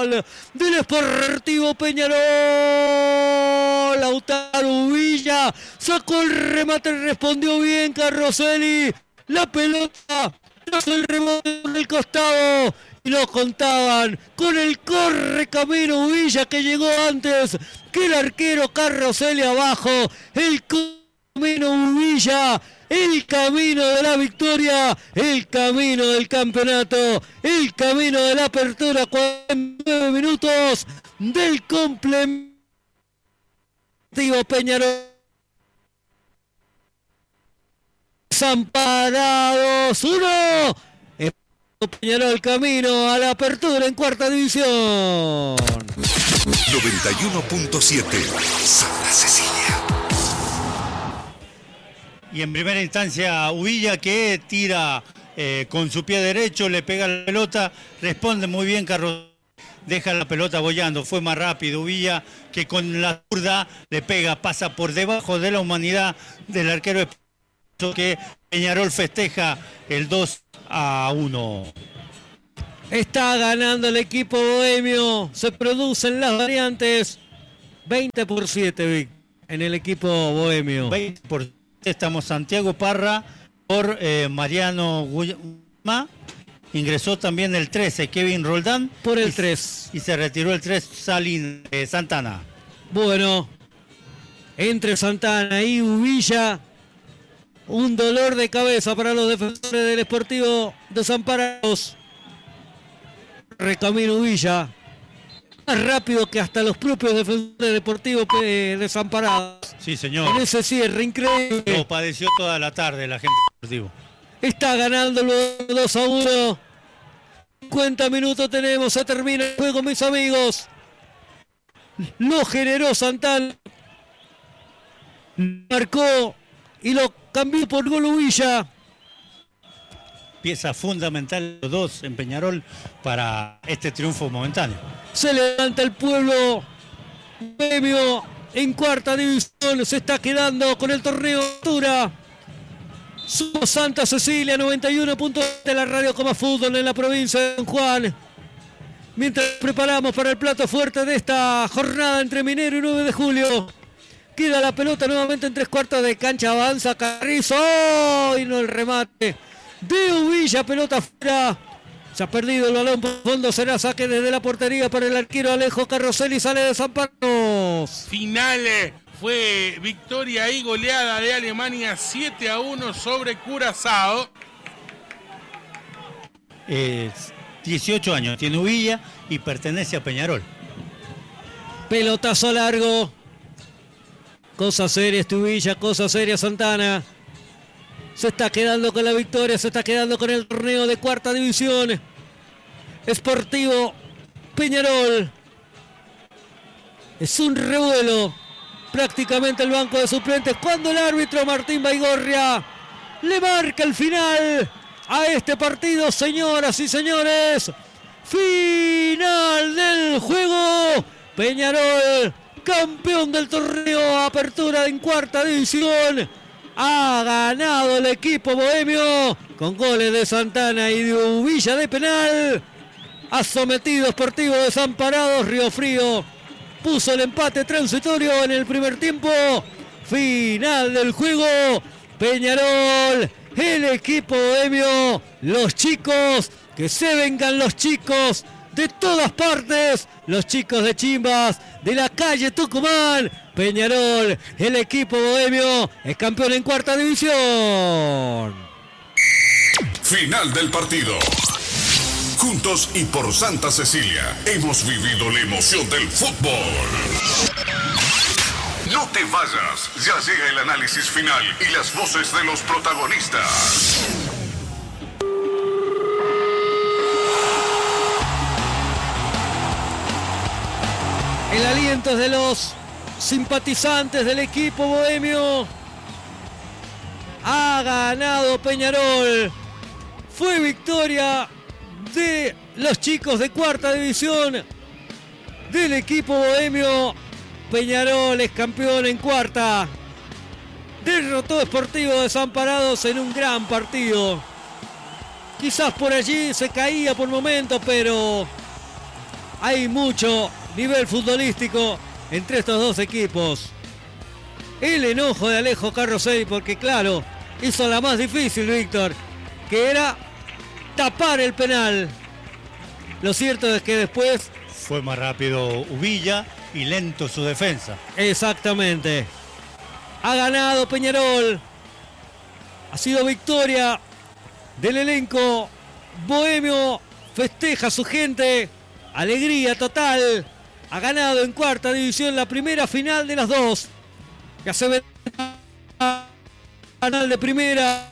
final del Sportivo Peñarol. Lautaro Villa sacó el remate, respondió bien Carroselli. La pelota tras el remate en el costado. Y lo contaban con el correcamino Villa, que llegó antes que el arquero Carroselli abajo. El camino Villa, el camino de la victoria, el camino del campeonato, el camino de la apertura. 49 minutos del complemento. Peñarol. Desamparados 1. Peñarol camino a la apertura en cuarta división. 91.7 Santa Cecilia. Y en primera instancia Uvilla, que tira con su pie derecho, le pega la pelota, responde muy bien Carlos, deja la pelota boyando, fue más rápido Uvilla, que con la zurda le pega, pasa por debajo de la humanidad del arquero, que Peñarol festeja el 2-1. Está ganando el equipo bohemio, se producen las variantes. 20-7, Vic, en el equipo bohemio. 20%. Estamos Santiago Parra por Mariano Guzmán. Ingresó también el 13, Kevin Roldán. Por el 3. Y se retiró el 3, Santana. Bueno, entre Santana y Uvilla, un dolor de cabeza para los defensores del Sportivo Desamparados. Recamino Uvilla, más rápido que hasta los propios defensores deportivos Desamparados. Sí, señor. En ese cierre increíble. Lo padeció toda la tarde la gente deportivo. Está ganando el 2-1. 50 minutos tenemos, se termina el juego, mis amigos. Lo generó Santana. Marcó y lo cambió por gol Uvilla. Pieza fundamental los dos en Peñarol para este triunfo momentáneo. Se levanta el pueblo bohemio en cuarta división. Se está quedando con el torneo de altura. Somos Santa Cecilia, 91 puntos de la radio Coma Fútbol en la provincia de San Juan. Mientras preparamos para el plato fuerte de esta jornada entre Minero y 9 de julio. Queda la pelota nuevamente en 3/4 de cancha. Avanza Carrizo. ¡Oh! Y no el remate de Uvilla. Pelota fuera. Se ha perdido el balón por fondo. Será saque desde la portería para el arquero Alejo Carroselli. Sale de San Carlos. Finales. Fue victoria y goleada de Alemania 7-1 sobre Curazao. 18 años tiene Uvilla y pertenece a Peñarol. Pelotazo largo. Cosa seria este Uvilla, cosa seria Santana. Se está quedando con la victoria, se está quedando con el torneo de cuarta división. Sportivo Peñarol. Es un revuelo. Prácticamente el banco de suplentes cuando el árbitro Martín Baigorria le marca el final a este partido, señoras y señores. Final del juego. Peñarol, campeón del torneo Apertura en cuarta división. Ha ganado el equipo bohemio con goles de Santana y de Uvilla de penal. Ha sometido a Sportivo Desamparados. Río Frío puso el empate transitorio en el primer tiempo. Final del juego. Peñarol, el equipo bohemio, los chicos, que se vengan los chicos de todas partes, los chicos de Chimbas, de la calle Tucumán. Peñarol, el equipo bohemio, es campeón en cuarta división. Final del partido. Juntos y por Santa Cecilia hemos vivido la emoción del fútbol. No te vayas, ya llega el análisis final y las voces de los protagonistas. El aliento es de los simpatizantes del equipo bohemio. Ha ganado Peñarol. Fue victoria de los chicos de cuarta división del equipo bohemio. Peñarol es campeón en cuarta. Derrotó a Sportivo Desamparados en un gran partido. Quizás por allí se caía por momentos, pero hay mucho nivel futbolístico entre estos dos equipos. El enojo de Alejo Carrosselli porque claro, hizo la más difícil, Víctor, que era tapar el penal. Lo cierto es que después fue más rápido Uvilla y lento su defensa. Exactamente. Ha ganado Peñarol. Ha sido victoria del elenco bohemio. Festeja a su gente. Alegría total. Ha ganado en cuarta división la primera final de las dos. Ya se ve canal de primera.